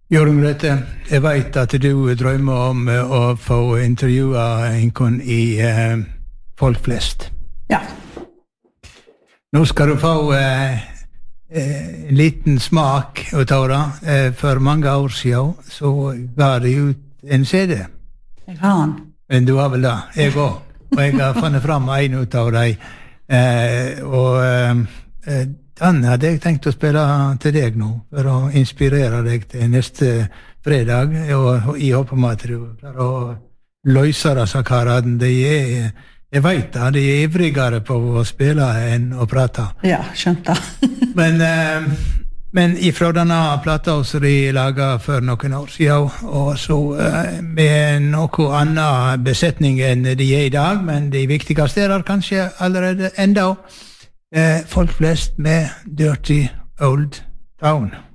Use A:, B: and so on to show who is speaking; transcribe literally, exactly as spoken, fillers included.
A: Jørgen Grete, jeg vet at du drømmer om å få intervjue en i eh, Folk flest.
B: Ja.
A: Nå skal du få eh, en liten smak av det. Eh, for mange år siden så ga de ut en C D.
B: Jeg har den.
A: Men du har vel det? Jeg også. Og jeg har funnet frem en ut av dem. Eh, og eh, den hadde jeg tenkt å spille til deg nå, for å inspirere deg til neste fredag, og jeg håper om at du klarer å løse disse karene. De er, jeg vet det, de er ivrigere på å spille enn å prate.
B: Ja, skjønt det.
A: men, eh, men ifra denne plata som de laget for noen år siden, og så eh, med noe annen besetning enn de er i dag, men de viktigste er der kanskje allerede enda. Eh, folk flest med Dirty Old Town.